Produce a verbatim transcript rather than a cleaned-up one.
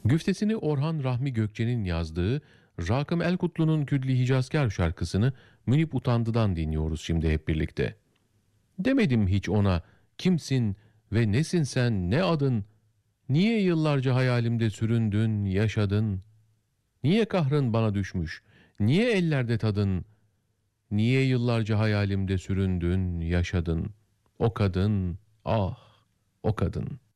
Güftesini Orhan Rahmi Gökçe'nin yazdığı Rakım Elkutlu'nun Külli Hicazkar şarkısını Münip Utandı'dan dinliyoruz şimdi hep birlikte. Demedim hiç ona kimsin ve nesin sen ne adın? Niye yıllarca hayalimde süründün yaşadın? Niye kahrın bana düşmüş? Niye ellerde tadın? Niye yıllarca hayalimde süründün yaşadın? O kadın ah o kadın.